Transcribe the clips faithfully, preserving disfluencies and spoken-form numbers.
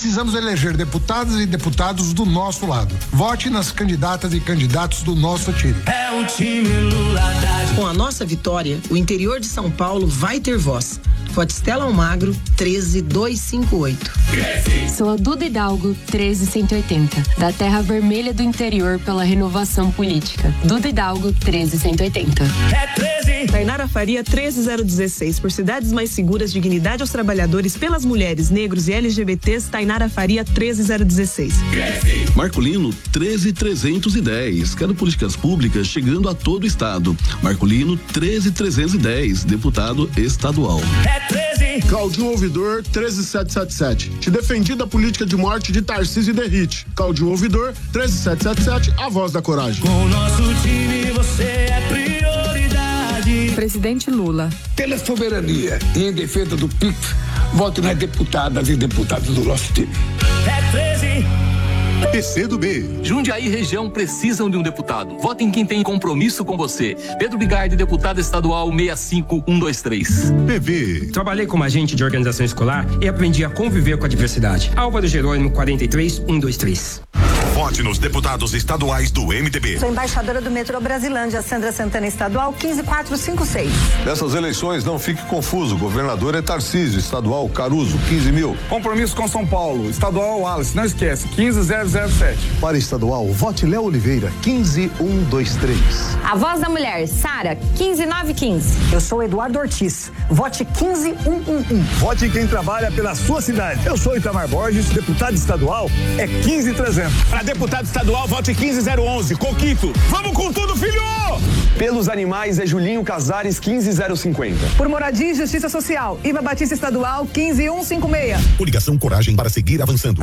Precisamos eleger deputadas e deputados do nosso lado. Vote nas candidatas e candidatos do nosso time. É o time Lula da... Com a nossa vitória, o interior de São Paulo vai ter voz. Vote Stella Almagro, treze mil duzentos e cinquenta e oito. Sou a Duda Hidalgo, treze mil cento e oitenta, da Terra Vermelha do Interior pela Renovação Política. Duda Hidalgo, treze mil cento e oitenta. É treze. Tainara Faria, treze mil dezesseis. Por cidades mais seguras, dignidade aos trabalhadores, pelas mulheres, negros e L G B Ts, Tainara Faria, treze mil dezesseis. Marcolino, treze mil trezentos e dez. Quero políticas públicas chegando a todo o estado. Marcolino, treze mil trezentos e dez. Deputado estadual. É treze. Claudinho Ouvidor, treze mil setecentos e setenta e sete. Te defendi da política de morte de Tarcísio e Derrite. Claudinho Ouvidor, treze mil setecentos e setenta e sete, a voz da coragem. Com o nosso time você é prioridade. Presidente Lula. Pela soberania e em defesa do P I X, vote nas deputadas e deputados do nosso time. É treze. P C do B. Jundiaí e região precisam de um deputado. Vote em quem tem compromisso com você. Pedro Bigardi, deputado estadual seis cinco um dois três. P V. Trabalhei como agente de organização escolar e aprendi a conviver com a diversidade. Álvaro Jerônimo, quarenta e três um dois três. Vote nos deputados estaduais do M D B. Sou embaixadora do metrô Brasilândia, Sandra Santana estadual quinze mil quatrocentos e cinquenta e seis. Nessas eleições, não fique confuso. Governador é Tarcísio, estadual Caruso, quinze mil. Compromisso com São Paulo, estadual Wallace, não esquece, quinze mil sete. Para estadual, vote Léo Oliveira, quinze mil cento e vinte e três. A voz da mulher, Sara, quinze mil novecentos e quinze. Eu sou Eduardo Ortiz, vote quinze mil cento e onze. Vote quem trabalha pela sua cidade. Eu sou Itamar Borges, deputado estadual, é quinze mil e trezentos. Para deputado estadual, vote quinze mil onze. Coquito, vamos com tudo, filho! Pelos animais é Julinho Casares, quinze mil cinquenta. Por moradia e justiça social, Iva Batista estadual, quinze mil cento e cinquenta e seis. Coligação Coragem para seguir avançando.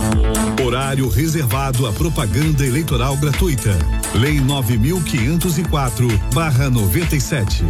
Horário reservado à propaganda eleitoral gratuita. Lei nove mil quinhentos e quatro barra noventa e sete.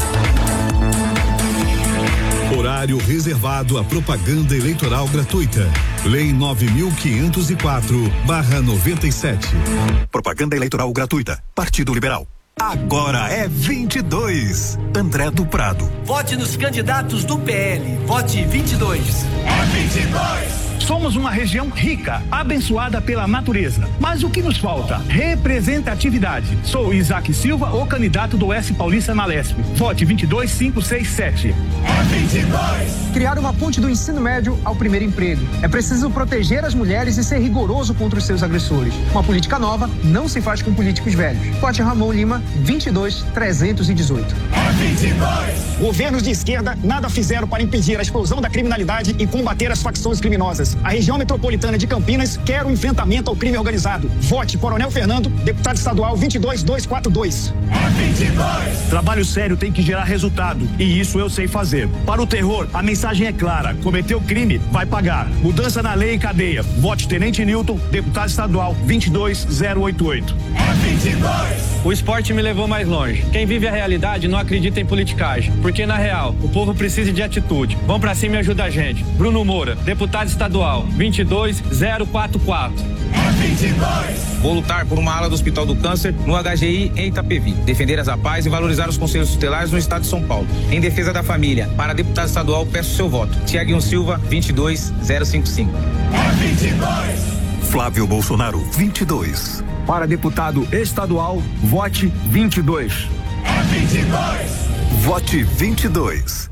Horário reservado à propaganda eleitoral gratuita. Lei nove mil quinhentos e quatro barra noventa e sete. Propaganda eleitoral gratuita. Partido Liberal. Agora é vinte e dois. André do Prado. Vote nos candidatos do P L. Vote vinte e dois. É vinte e dois. Somos uma região rica, abençoada pela natureza. Mas o que nos falta? Representatividade. Sou Isaac Silva, o candidato do Oeste Paulista na Lesp. Vote vinte e dois mil quinhentos e sessenta e sete. É vinte e dois. Criar uma ponte do ensino médio ao primeiro emprego. É preciso proteger as mulheres e ser rigoroso contra os seus agressores. Uma política nova não se faz com políticos velhos. Vote Ramon Lima, vinte e dois mil trezentos e dezoito. É vinte e dois. Governos de esquerda nada fizeram para impedir a explosão da criminalidade e combater as facções criminosas. A região metropolitana de Campinas quer o enfrentamento ao crime organizado. Vote Coronel Fernando, deputado estadual vinte e dois mil duzentos e quarenta e dois. É vinte e dois. Trabalho sério tem que gerar resultado e isso eu sei fazer. Para o terror, a mensagem é clara. Cometeu crime, vai pagar. Mudança na lei e cadeia. Vote Tenente Newton, deputado estadual vinte e dois mil oitenta e oito. É vinte e dois. O esporte me levou mais longe. Quem vive a realidade não acredita em politicagem, porque na real, o povo precisa de atitude. Vão pra cima e ajuda a gente. Bruno Moura, deputado estadual, vinte e dois mil quarenta e quatro. É vinte e dois. Vou lutar por uma ala do Hospital do Câncer no H G I em Itapevi. Defender as APAES e valorizar os conselhos tutelares no estado de São Paulo. Em defesa da família, para deputado estadual, peço seu voto. Tiaguinho Silva, vinte e dois mil cinquenta e cinco. É vinte e dois. Flávio Bolsonaro, vinte e dois. Para deputado estadual, vote vinte e dois. É vinte e dois. Vote vinte e dois.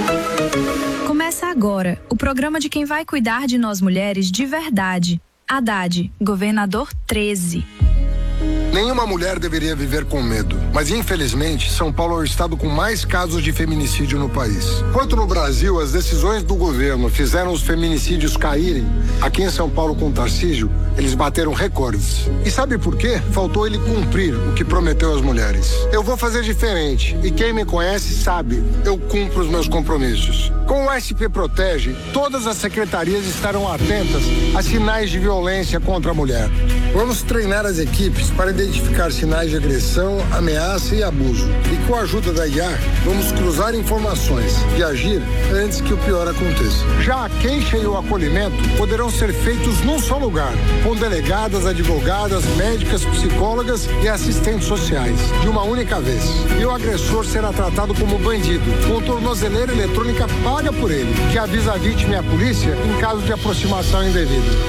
Começa agora o programa de quem vai cuidar de nós mulheres de verdade. Haddad, governador treze. Nenhuma mulher deveria viver com medo, mas infelizmente São Paulo é o estado com mais casos de feminicídio no país. Enquanto no Brasil as decisões do governo fizeram os feminicídios caírem, aqui em São Paulo com Tarcísio, eles bateram recordes. E sabe por quê? Faltou ele cumprir o que prometeu às mulheres. Eu vou fazer diferente e quem me conhece sabe, eu cumpro os meus compromissos. Com o S P Protege, todas as secretarias estarão atentas a sinais de violência contra a mulher. Vamos treinar as equipes para identificar sinais de agressão, ameaça e abuso. E com a ajuda da I A, vamos cruzar informações e agir antes que o pior aconteça. Já a queixa e o acolhimento poderão ser feitos num só lugar, com delegadas, advogadas, médicas, psicólogas e assistentes sociais, de uma única vez. E o agressor será tratado como bandido, com tornozeleira eletrônica paga por ele, que avisa a vítima e a polícia em caso de aproximação indevida.